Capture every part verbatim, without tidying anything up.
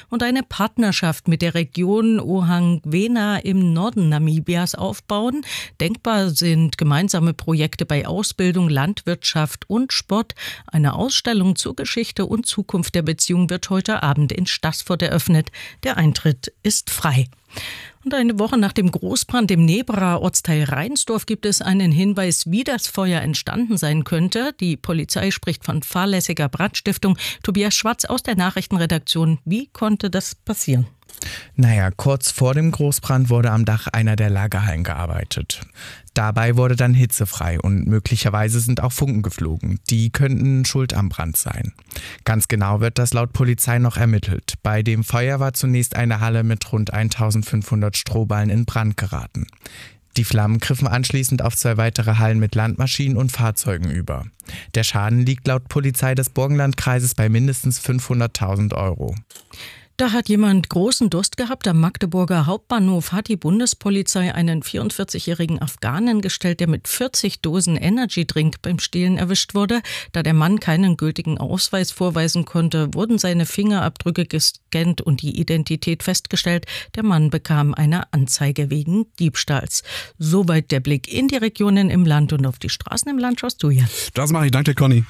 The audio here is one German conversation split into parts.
und eine Partnerschaft mit der Region Ohangwena im Norden Namibias aufbauen. Denkbar sind gemeinsame Projekte bei Ausbildung, Landwirtschaft und Sport. Eine Ausstellung zur Geschichte und Zukunft der Beziehung wird heute Abend in Staßfurt eröffnet. Der Eintritt ist frei. Und eine Woche nach dem Großbrand im Nebraer Ortsteil Reinsdorf gibt es einen Hinweis, wie das Feuer entstanden sein könnte. Die Polizei spricht von fahrlässiger Brandstiftung. Tobias Schwarz aus der Nachrichtenredaktion. Wie konnte das passieren? Naja, kurz vor dem Großbrand wurde am Dach einer der Lagerhallen gearbeitet. Dabei wurde dann Hitze frei und möglicherweise sind auch Funken geflogen. Die könnten schuld am Brand sein. Ganz genau wird das laut Polizei noch ermittelt. Bei dem Feuer war zunächst eine Halle mit rund eintausendfünfhundert Strohballen in Brand geraten. Die Flammen griffen anschließend auf zwei weitere Hallen mit Landmaschinen und Fahrzeugen über. Der Schaden liegt laut Polizei des Burgenlandkreises bei mindestens fünfhunderttausend Euro. Da hat jemand großen Durst gehabt. Am Magdeburger Hauptbahnhof hat die Bundespolizei einen vierundvierzigjährigen Afghanen gestellt, der mit vierzig Dosen Energy-Drink beim Stehlen erwischt wurde. Da der Mann keinen gültigen Ausweis vorweisen konnte, wurden seine Fingerabdrücke gescannt und die Identität festgestellt. Der Mann bekam eine Anzeige wegen Diebstahls. Soweit der Blick in die Regionen im Land und auf die Straßen im Land. Schaust du hier? Das mache ich. Danke, Conny.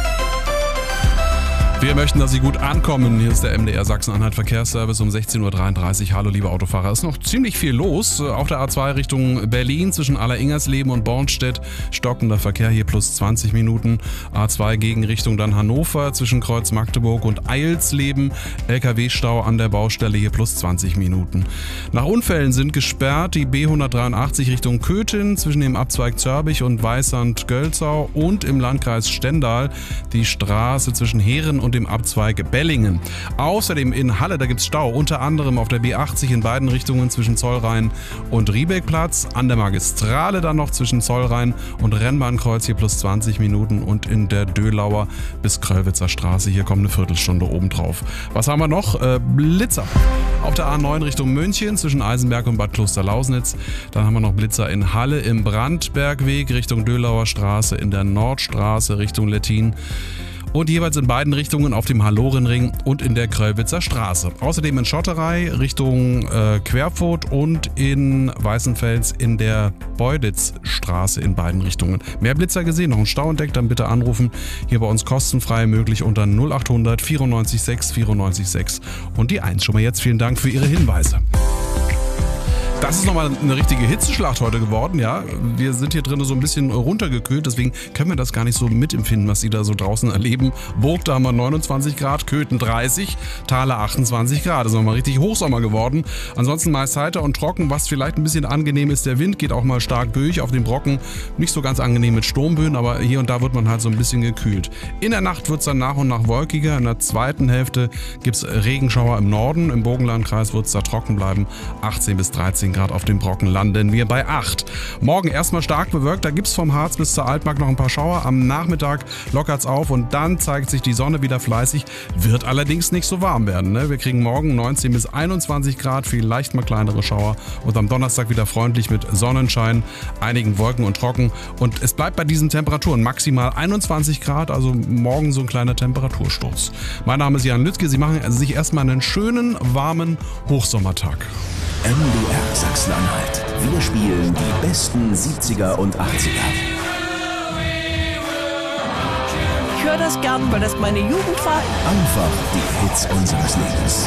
Wir möchten, dass Sie gut ankommen. Hier ist der M D R Sachsen-Anhalt Verkehrsservice um sechzehn Uhr dreiunddreißig. Hallo, liebe Autofahrer. Es ist noch ziemlich viel los. Auf der A zwei Richtung Berlin zwischen Aller-Ingersleben und Bornstedt. Stockender Verkehr hier plus zwanzig Minuten. A zwei Gegenrichtung dann Hannover zwischen Kreuz Magdeburg und Eilsleben. L K W-Stau an der Baustelle hier plus zwanzig Minuten. Nach Unfällen sind gesperrt die B hundertdreiundachtzig Richtung Köthen zwischen dem Abzweig Zörbich und Weißand-Gölzau und im Landkreis Stendal die Straße zwischen Heeren und dem Abzweig Bellingen. Außerdem in Halle, da gibt es Stau, unter anderem auf der B achtzig in beiden Richtungen zwischen Zollrhein und Riebeckplatz, an der Magistrale dann noch zwischen Zollrhein und Rennbahnkreuz hier plus zwanzig Minuten und in der Dölauer bis Kröllwitzer Straße, hier kommt eine Viertelstunde obendrauf. Was haben wir noch? Äh, Blitzer. Auf der A neun Richtung München zwischen Eisenberg und Bad Klosterlausnitz. Dann haben wir noch Blitzer in Halle im Brandbergweg Richtung Dölauer Straße, in der Nordstraße Richtung Lettin. Und jeweils in beiden Richtungen auf dem Hallorenring und in der Kröllwitzer Straße. Außerdem in Schotterei Richtung äh, Querfurt und in Weißenfels in der Beuditzstraße in beiden Richtungen. Mehr Blitzer gesehen, noch ein Stau entdeckt, dann bitte anrufen. Hier bei uns kostenfrei möglich unter null achthundert vierundneunzig sechs vierundneunzig sechs und die eins. Schon mal jetzt vielen Dank für Ihre Hinweise. Das ist nochmal eine richtige Hitzeschlacht heute geworden, ja. Wir sind hier drin so ein bisschen runtergekühlt, deswegen können wir das gar nicht so mitempfinden, was Sie da so draußen erleben. Burg, da haben wir neunundzwanzig Grad, Köthen dreißig, Thaler achtundzwanzig Grad. Das ist nochmal richtig Hochsommer geworden. Ansonsten meist heiter und trocken, was vielleicht ein bisschen angenehm ist. Der Wind geht auch mal stark böig auf dem Brocken. Nicht so ganz angenehm mit Sturmböen, aber hier und da wird man halt so ein bisschen gekühlt. In der Nacht wird es dann nach und nach wolkiger. In der zweiten Hälfte gibt es Regenschauer im Norden. Im Burgenlandkreis wird es da trocken bleiben. achtzehn bis dreizehn Grad auf dem Brocken landen wir bei acht. Morgen erstmal stark bewölkt, da gibt es vom Harz bis zur Altmark noch ein paar Schauer. Am Nachmittag lockert es auf und dann zeigt sich die Sonne wieder fleißig. Wird allerdings nicht so warm werden, ne? Wir kriegen morgen neunzehn bis einundzwanzig Grad, vielleicht mal kleinere Schauer. Und am Donnerstag wieder freundlich mit Sonnenschein, einigen Wolken und trocken. Und es bleibt bei diesen Temperaturen maximal einundzwanzig Grad, also morgen so ein kleiner Temperatursturz. Mein Name ist Jan Lüttke, Sie machen sich erstmal einen schönen, warmen Hochsommertag. M D R Sachsen-Anhalt. Wir spielen die besten siebziger und achtziger. Ich höre das gern, weil das meine Jugend war. Einfach die Hits unseres Lebens.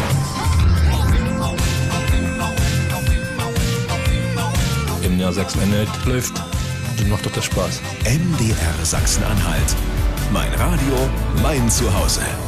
M D R Sachsen-Anhalt läuft, dann macht doch das Spaß. M D R Sachsen-Anhalt. Mein Radio, mein Zuhause.